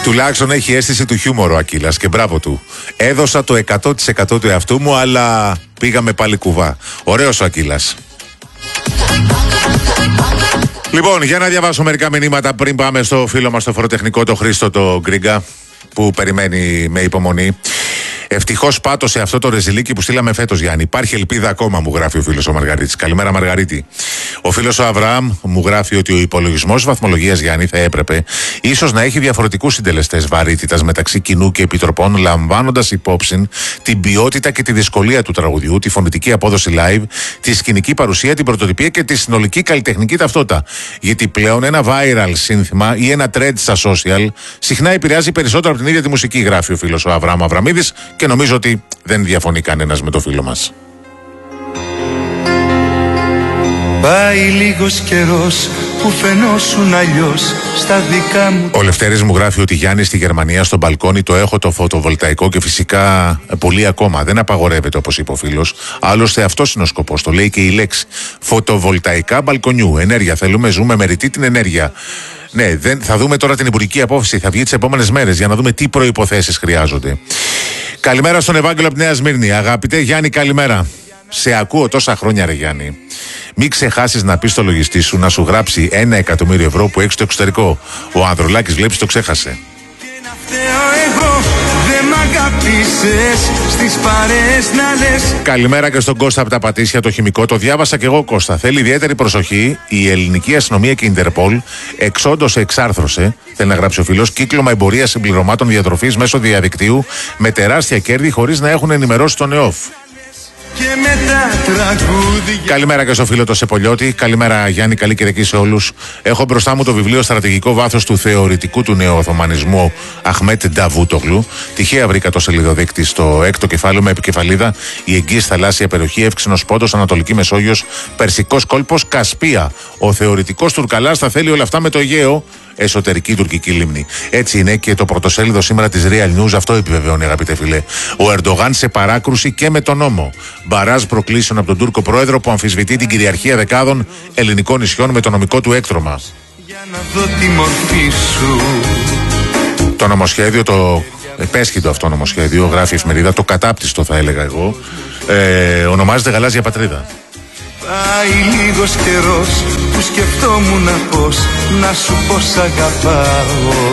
Τουλάχιστον έχει αίσθηση του χιούμορ ο Ακύλας και μπράβο του. Έδωσα το 100% του εαυτού μου, αλλά πήγαμε πάλι κουβά. Ωραίος ο Ακύλας. Λοιπόν, για να διαβάσω μερικά μηνύματα πριν πάμε στο φίλο μας το φοροτεχνικό, το Χρήστο το Γκρίγκα, που περιμένει με υπομονή. Ευτυχώς πάτωσε αυτό το ρεζιλίκι που στείλαμε φέτος, Γιάννη. Υπάρχει ελπίδα ακόμα, μου γράφει ο φίλος ο Μαργαρίτης. Καλημέρα, Μαργαρίτη. Ο φίλος ο Αβραάμ μου γράφει ότι ο υπολογισμός βαθμολογίας, Γιάννη, θα έπρεπε ίσως να έχει διαφορετικούς συντελεστές βαρύτητας μεταξύ κοινού και επιτροπών, λαμβάνοντας υπόψη την ποιότητα και τη δυσκολία του τραγουδιού, τη φωνητική απόδοση live, τη σκηνική παρουσία, την πρωτοτυπία και τη συνολική καλλιτεχνική ταυτότητα. Γιατί πλέον ένα viral σύνθημα ή ένα trend στα social συχνά επηρεάζει περισσότερο από την ίδια τη μουσική, γράφει ο φίλος ο Αβραάμ Αβραμίδης. Και νομίζω ότι δεν διαφωνεί κανένας με το φίλο μας. Πάει λίγος καιρός που φαινόσουν αλλιώς στα δικά μου. Ο Λευτέρης μου γράφει ότι, Γιάννη, στη Γερμανία στο μπαλκόνι το έχω το φωτοβολταϊκό και φυσικά πολύ ακόμα. Δεν απαγορεύεται, όπως είπε ο φίλος. Άλλωστε αυτός είναι ο σκοπός. Το λέει και η λέξη. Φωτοβολταϊκά μπαλκονιού. Ενέργεια θέλουμε, ζούμε με ρητή την ενέργεια. Ναι, θα δούμε τώρα την υπουργική απόφαση. Θα βγει τις επόμενες μέρες για να δούμε τι προϋποθέσεις χρειάζονται. Καλημέρα στον Ευάγγελο από τη Νέα Σμύρνη. Αγαπητέ Γιάννη, καλημέρα. Σε ακούω τόσα χρόνια, ρε Γιάννη. Μην ξεχάσεις να πεις στο λογιστή σου να σου γράψει 1 εκατομμύριο ευρώ που έχει στο εξωτερικό. Ο Ανδρουλάκης, βλέπεις, το ξέχασε. Καλημέρα και στον Κώστα από τα Πατήσια, το χημικό. Το διάβασα και εγώ, Κώστα. Θέλει ιδιαίτερη προσοχή. Η ελληνική αστυνομία και η Ιντερπολ εξάρθρωσε, θέλει να γράψει ο φίλος, κύκλωμα εμπορίας συμπληρωμάτων διατροφής μέσω διαδικτύου με τεράστια κέρδη χωρίς να έχουν ενημερώσει τον ΕΟΦ. Καλημέρα και στο φίλο το Σεπολιώτη. Καλημέρα, Γιάννη, καλή Κυριακή σε όλους. Έχω μπροστά μου το βιβλίο Στρατηγικό Βάθος του θεωρητικού του νεοοθωμανισμού Αχμέτ Νταβούτογλου. Τυχαία βρήκα το σελιδοδείκτη στο 6ο κεφάλαιο με επικεφαλίδα Η εγγύης θαλάσσια περιοχή, Εύξηνος Πόντος, Ανατολική Μεσόγειος, Περσικός κόλπος, Κασπία. Ο θεωρητικός Τουρκαλάς θα θέλει όλα αυτά με το Αιγαίο. Εσωτερική τουρκική λίμνη. Έτσι είναι και το πρωτοσέλιδο σήμερα της Real News, αυτό επιβεβαιώνει, αγαπητέ φίλε. Ο Ερντογάν σε παράκρουση και με τον νόμο. Μπαράζ προκλήσεων από τον Τούρκο πρόεδρο που αμφισβητεί την κυριαρχία δεκάδων ελληνικών νησιών με το νομικό του έκτρωμα. Για να δω τη μορφή σου. Το νομοσχέδιο, το επέσχυτο αυτό νομοσχέδιο, γράφει η εφημερίδα, το κατάπτυστο θα έλεγα εγώ, ονομάζεται Γαλάζια Πατρίδα. Πάει λίγος καιρός που σκεφτόμουν πως να σου πως αγαπάω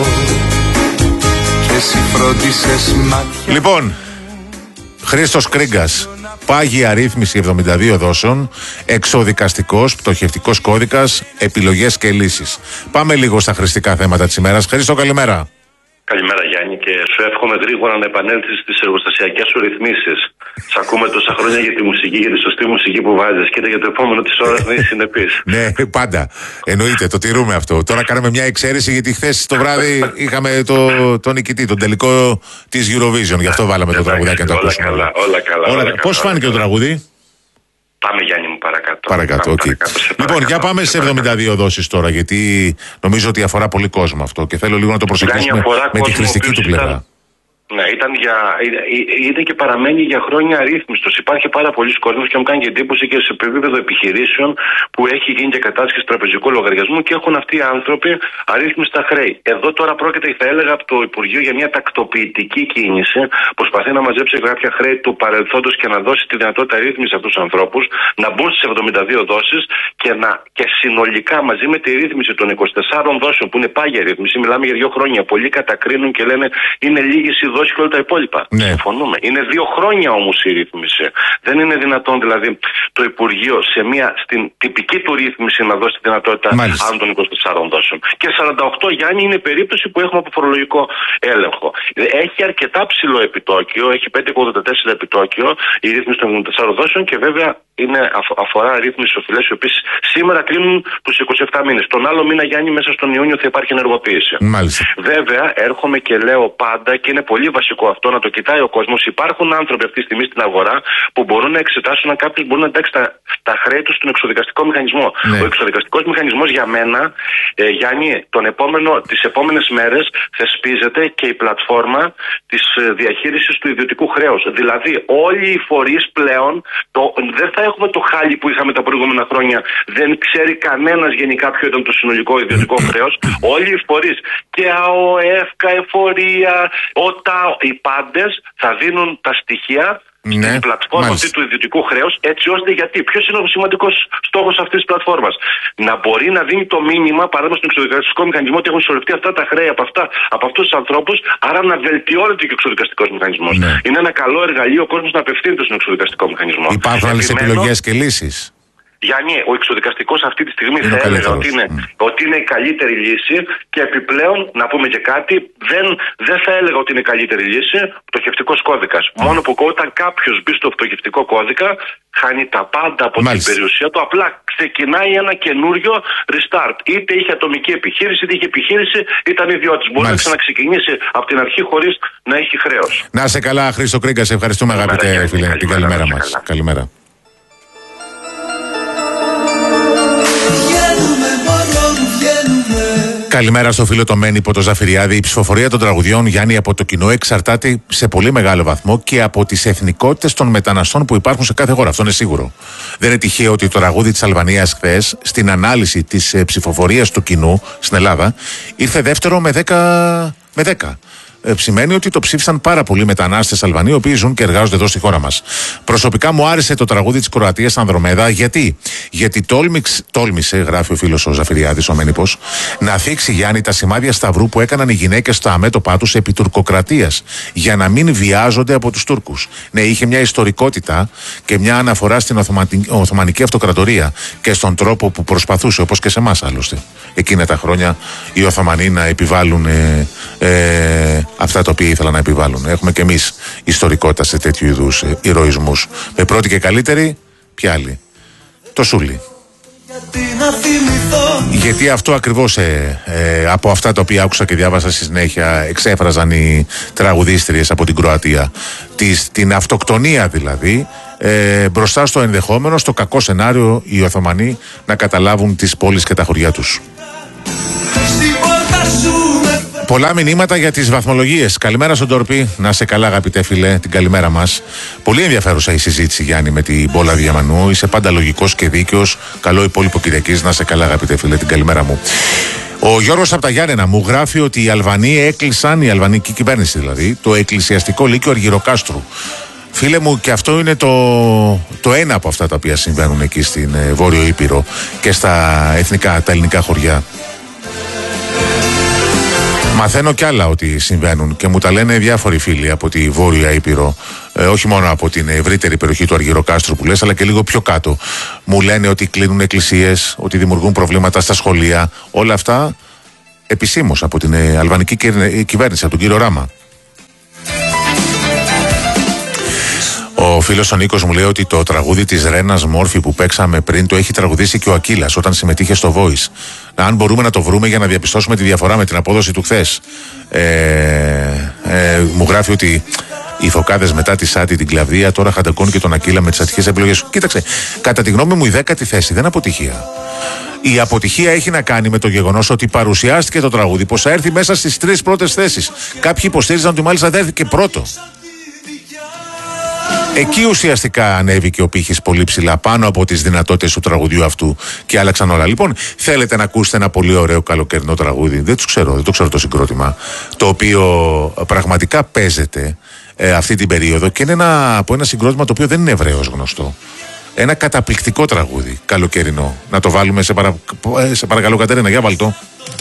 και εσύ φρόντισες μάτια. Λοιπόν, Χρήστος Κρίγκας, πάγια αρρύθμιση 72 δόσεων, εξοδικαστικός, πτωχευτικός κώδικας, επιλογές και λύσεις. Πάμε λίγο στα χρηστικά θέματα της ημέρας. Χρήστο, καλημέρα. Καλημέρα, Γιάννη, και σου εύχομαι γρήγορα να επανέλθεις στις εργοστασιακές σου ρυθμίσεις. Σ' ακούμε τόσα χρόνια για τη μουσική, για τη σωστή μουσική που βάζεις και για το επόμενο της ώρας να είσαι συνεπής. Ναι, πάντα. Εννοείται, το τηρούμε αυτό. Τώρα κάναμε μια εξαίρεση γιατί χθες το βράδυ είχαμε τον νικητή, τον τελικό της Eurovision. Γι' αυτό βάλαμε το τραγουδάκι να το ακούσουμε. Όλα καλά. Πώς φάνηκε το τραγούδι? Πάμε, Γιάννη μου, παρακάτω. Παρακάτω. Λοιπόν, για πάμε σε 72 δόσεις τώρα, γιατί νομίζω ότι αφορά πολύ κόσμο αυτό και θέλω λίγο να το προσεγγίσουμε με τη χρηστική του πλευρά. Ναι, είναι και παραμένει για χρόνια αρρύθμιστος. Υπάρχει πάρα πολλοί κόσμος και μου κάνει και εντύπωση και σε επίπεδο επιχειρήσεων που έχει γίνει και κατάσχεση τραπεζικού λογαριασμού και έχουν αυτοί οι άνθρωποι αρρύθμιστα χρέη. Εδώ τώρα πρόκειται, θα έλεγα, από το Υπουργείο για μια τακτοποιητική κίνηση. Προσπαθεί να μαζέψει κάποια χρέη του παρελθόντος και να δώσει τη δυνατότητα ρύθμιση σε αυτούς τους ανθρώπους να μπουν στις 72 δόσεις και συνολικά μαζί με τη ρύθμιση των 24 δόσεων που είναι πάγια ρύθμιση, μιλάμε για 2 χρόνια. Πολλοί κατακρίνουν και λένε είναι λίγες οι δόσεις και όλα τα υπόλοιπα. Ναι. Συμφωνούμε. Είναι 2 χρόνια όμως η ρύθμιση. Δεν είναι δυνατόν δηλαδή το Υπουργείο στην τυπική του ρύθμιση να δώσει τη δυνατότητα άλλων των 24 δόσεων. Και 48, Γιάννη, είναι περίπτωση που έχουμε από φορολογικό έλεγχο. Έχει αρκετά ψηλό επιτόκιο, έχει 5,84 επιτόκιο η ρύθμιση των 24 δόσεων και βέβαια αφορά ρύθμιση οφειλές οι οποίες σήμερα κλείνουν τους 27 μήνες. Τον άλλο μήνα, Γιάννη, μέσα στον Ιούνιο θα υπάρχει ενεργοποίηση. Μάλιστα. Βέβαια, έρχομαι και λέω πάντα και είναι πολύ πολύ βασικό αυτό, να το κοιτάει ο κόσμος. Υπάρχουν άνθρωποι αυτή τη στιγμή στην αγορά που μπορούν να εξετάσουν αν κάποιος μπορεί να εντάξει τα χρέη του στον εξοδικαστικό μηχανισμό. Ναι. Ο εξοδικαστικός μηχανισμός για μένα, Γιάννη, τις επόμενες μέρες θεσπίζεται και η πλατφόρμα της διαχείρισης του ιδιωτικού χρέους. Δηλαδή, όλοι οι φορείς πλέον δεν θα έχουμε το χάλι που είχαμε τα προηγούμενα χρόνια. Δεν ξέρει κανένας γενικά ποιο ήταν το συνολικό ιδιωτικό χρέος. Όλοι οι φορείς, και ΑΟΕΦ, ΚΑΕΦΟΡΙΑ, ΟΤΑ, οι πάντες θα δίνουν τα στοιχεία στην πλατφόρμα αυτή του ιδιωτικού χρέους, έτσι ώστε ποιος είναι ο σημαντικός στόχος αυτής της πλατφόρμας? Να μπορεί να δίνει το μήνυμα, παράδειγμα στον εξοδικαστικό μηχανισμό, ότι έχουν συσσωρευτεί αυτά τα χρέη από αυτούς τους ανθρώπους, άρα να βελτιώνεται και ο εξοδικαστικός μηχανισμός. Ναι. Είναι ένα καλό εργαλείο ο κόσμος να απευθύνεται στον εξοδικαστικό μηχανισμό. Υπάρχουν άλλες επιλογές και λύσεις? Γιάννη, ο εξοδικαστικός αυτή τη στιγμή θα έλεγα ότι είναι η καλύτερη λύση, και επιπλέον να πούμε και κάτι, δεν θα έλεγα ότι είναι η καλύτερη λύση πτωχευτικός κώδικας. Μόνο που όταν κάποιος μπει στο πτωχευτικό κώδικα χάνει τα πάντα από την περιουσία του, απλά ξεκινάει ένα καινούριο restart. Είτε είχε ατομική επιχείρηση, είτε είχε επιχείρηση, ήταν ιδιώτης. Μπορεί να ξαναξεκινήσει από την αρχή χωρίς να έχει χρέος. Να είσαι καλά, Χρήστο Κρίγκα, σε ευχαριστούμε αγαπητέ φίλε. Την καλημέρα μας. Καλημέρα. Καλημέρα στο φίλο το Μένυπο το Ζαφυριάδη. Η ψηφοφορία των τραγουδιών, Γιάννη, από το κοινό εξαρτάται σε πολύ μεγάλο βαθμό και από τις εθνικότητες των μεταναστών που υπάρχουν σε κάθε χώρα. Αυτό είναι σίγουρο. Δεν είναι τυχαίο ότι το τραγούδι της Αλβανίας χθες, στην ανάλυση της ψηφοφορίας του κοινού στην Ελλάδα, ήρθε δεύτερο με 10. Σημαίνει ότι το ψήφισαν πάρα πολλοί μετανάστες Αλβανοί, οι οποίοι ζουν και εργάζονται εδώ στη χώρα μας. Προσωπικά μου άρεσε το τραγούδι της Κροατίας Ανδρομέδα. Γιατί τόλμησε, γράφει ο φίλος ο Ζαφυριάδης, ο Μένυπος, να θίξει, Γιάννη, τα σημάδια σταυρού που έκαναν οι γυναίκες στα αμέτωπά τους επί τουρκοκρατίας, για να μην βιάζονται από τους Τούρκους. Ναι, είχε μια ιστορικότητα και μια αναφορά στην Οθωμανική Αυτοκρατορία και στον τρόπο που προσπαθούσε, όπως και σε εμάς άλλωστε, εκείνα τα χρόνια οι Οθωμανοί να επιβάλλουν αυτά τα οποία ήθελαν να επιβάλλουν. Έχουμε και εμείς ιστορικότητα σε τέτοιου είδους ηρωισμούς. Με πρώτη και καλύτερη, ποια άλλη? Το Σούλι. Γιατί αυτό ακριβώς από αυτά τα οποία άκουσα και διάβασα στη συνέχεια εξέφραζαν οι τραγουδίστριες από την Κροατία. Την αυτοκτονία δηλαδή, μπροστά στο ενδεχόμενο, στο κακό σενάριο, οι Οθωμανοί να καταλάβουν τις πόλεις και τα χωριά τους. Πολλά μηνύματα για τις βαθμολογίες. Καλημέρα στον Τόρπη. Να σε καλά, αγαπητέ φίλε, την καλημέρα μας. Πολύ ενδιαφέρουσα η συζήτηση, Γιάννη, με την Πόλα Διαμανού. Είσαι πάντα λογικός και δίκαιος. Καλό υπόλοιπο Κυριακής. Να σε καλά, αγαπητέ φίλε, την καλημέρα μου. Ο Γιώργος από τα Γιάννενα μου γράφει ότι οι Αλβανοί έκλεισαν, η αλβανική κυβέρνηση δηλαδή, το εκκλησιαστικό λύκειο Αργυροκάστρου. Φίλε μου, και αυτό είναι το ένα από αυτά τα οποία συμβαίνουν εκεί στην Βόρειο Ήπειρο και στα τα ελληνικά χωριά. Μαθαίνω κι άλλα ότι συμβαίνουν και μου τα λένε διάφοροι φίλοι από τη Βόρεια Ήπειρο, όχι μόνο από την ευρύτερη περιοχή του Αργυροκάστρου που λες, αλλά και λίγο πιο κάτω. Μου λένε ότι κλείνουν εκκλησίες, ότι δημιουργούν προβλήματα στα σχολεία. Όλα αυτά επισήμως από την αλβανική κυβέρνηση, από τον κύριο Ράμα. Ο φίλος ο Νίκος μου λέει ότι το τραγούδι της Ρένας Μόρφη που παίξαμε πριν το έχει τραγουδήσει και ο Ακύλας όταν συμμετείχε στο Voice. Αν μπορούμε να το βρούμε για να διαπιστώσουμε τη διαφορά με την απόδοση του χθες. Μου γράφει ότι οι φωκάδες μετά τη Σάτι, την Κλαβδία, τώρα χαντακώνουν και τον Ακύλα με τις ατυχές επιλογές. Κοίταξε, κατά τη γνώμη μου η 10η θέση δεν είναι αποτυχία. Η αποτυχία έχει να κάνει με το γεγονός ότι παρουσιάστηκε το τραγούδι πως θα έρθει μέσα στις 3 πρώτες θέσεις. Κάποιοι υποστήριζαν ότι μάλιστα θα έρθει και πρώτο. Εκεί ουσιαστικά ανέβηκε ο πύχης πολύ ψηλά πάνω από τις δυνατότητες του τραγουδιού αυτού και άλλαξαν όλα. Λοιπόν, θέλετε να ακούσετε ένα πολύ ωραίο καλοκαιρινό τραγούδι? Δεν το ξέρω το συγκρότημα, το οποίο πραγματικά παίζεται αυτή την περίοδο και είναι από ένα συγκρότημα το οποίο δεν είναι ευρέως γνωστό. Ένα καταπληκτικό τραγούδι καλοκαιρινό. Να το βάλουμε, σε παρακαλώ Κατερίνα, για βάλ' το.